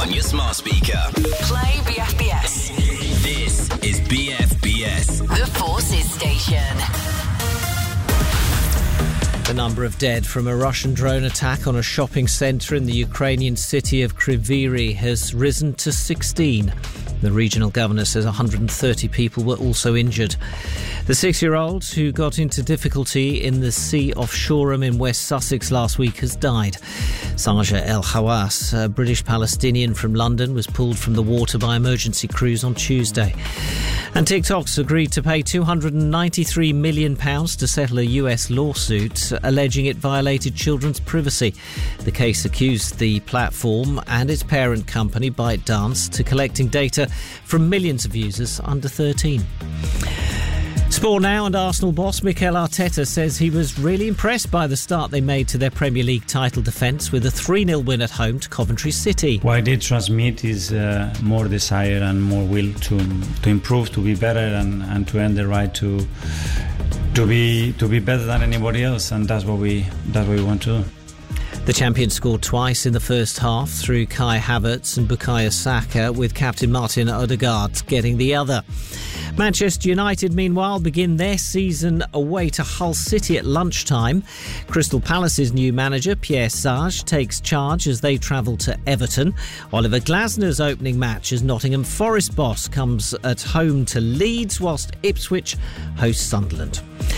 on your smart speaker. Play BFBS. This is BFBS. The Forces Station. The number of dead from a Russian drone attack on a shopping centre in the Ukrainian city of Kryvyi Rih has risen to 16. The regional governor says 130 people were also injured. The 6-year-old who got into difficulty in the sea off Shoreham in West Sussex last week has died. Saja El Hawass, a British Palestinian from London, was pulled from the water by emergency crews on Tuesday. And TikTok's agreed to pay £293 million to settle a US lawsuit alleging it violated children's privacy. The case accused the platform and its parent company, ByteDance, to collecting data from millions of users under 13. Sport now, and Arsenal boss Mikel Arteta says he was really impressed by the start they made to their Premier League title defence with a 3-0 win at home to Coventry City. What I did transmit is more desire and more will to improve, to be better, and to earn the right to be better than anybody else, and that's what we want to do. The champions scored twice in the first half through Kai Havertz and Bukayo Saka, with captain Martin Odegaard getting the other. Manchester United, meanwhile, begin their season away to Hull City at lunchtime. Crystal Palace's new manager, Pierre Sage, takes charge as they travel to Everton. Oliver Glasner's opening match as Nottingham Forest boss comes at home to Leeds, whilst Ipswich hosts Sunderland.